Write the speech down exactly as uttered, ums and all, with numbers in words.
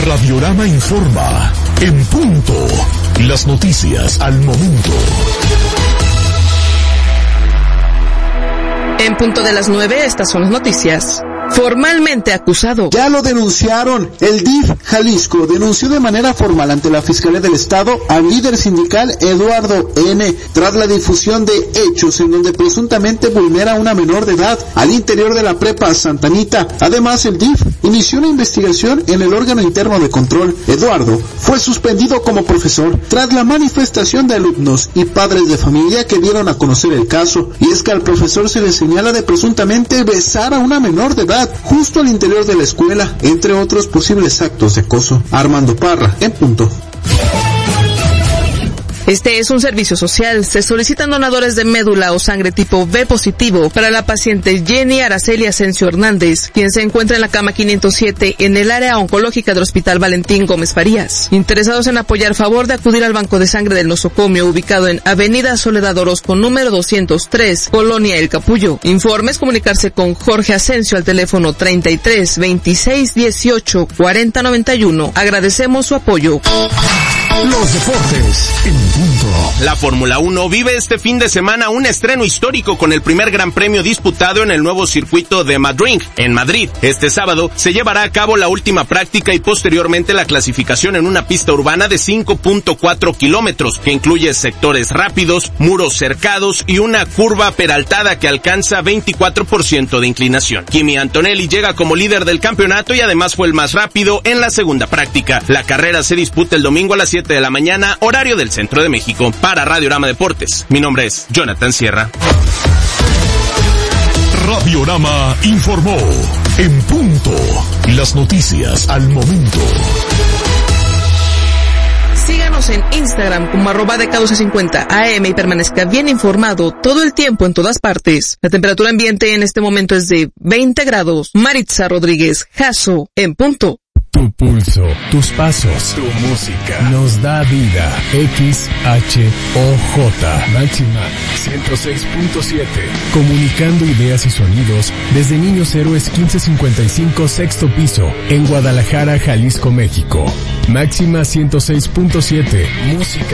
Radiorama informa. En punto. Las noticias al momento. En punto de las nueve, estas son las noticias. Formalmente acusado. Ya lo denunciaron. El D I F Jalisco denunció de manera formal ante la Fiscalía del Estado al líder sindical Eduardo N. tras la difusión de hechos en donde presuntamente vulnera a una menor de edad al interior de la prepa Santa Anita. Además, el D I F inició una investigación en el órgano interno de control. Eduardo fue suspendido como profesor tras la manifestación de alumnos y padres de familia que dieron a conocer el caso. Y es que al profesor se le señala de presuntamente besar a una menor de edad justo al interior de la escuela, entre otros posibles actos de acoso. Armando Parra, en punto. Este es un servicio social. Se solicitan donadores de médula o sangre tipo B positivo para la paciente Jenny Araceli Asensio Hernández, quien se encuentra en la cama quinientos siete en el área oncológica del Hospital Valentín Gómez Farías. Interesados en apoyar, favor de acudir al Banco de Sangre del Nosocomio, ubicado en Avenida Soledad Orozco, número doscientos tres, Colonia El Capullo. Informes, comunicarse con Jorge Asensio al teléfono treinta y tres, veintiséis, dieciocho, cuarenta, noventa y uno. Agradecemos su apoyo. Los deportes en punto. La Fórmula uno vive este fin de semana un estreno histórico con el primer Gran Premio disputado en el nuevo circuito de Madrid, en Madrid. Este sábado se llevará a cabo la última práctica y posteriormente la clasificación en una pista urbana de cinco punto cuatro kilómetros, que incluye sectores rápidos, muros cercados y una curva peraltada que alcanza veinticuatro por ciento de inclinación. Kimi Antonelli llega como líder del campeonato y además fue el más rápido en la segunda práctica. La carrera se disputa el domingo a las siete de la mañana, horario del centro de México. Para Radiorama Deportes, mi nombre es Jonathan Sierra. Radiorama informó. En punto. Las noticias al momento. Síganos en Instagram como arroba de K doce cincuenta A M y permanezca bien informado todo el tiempo en todas partes. La temperatura ambiente en este momento es de veinte grados. Maritza Rodríguez, Jasso, en punto. Tu pulso, tus pasos, tu música, nos da vida. X H O J, Máxima ciento seis punto siete. Comunicando ideas y sonidos desde Niños Héroes quince cincuenta y cinco, sexto piso, en Guadalajara, Jalisco, México. Máxima ciento seis punto siete, música.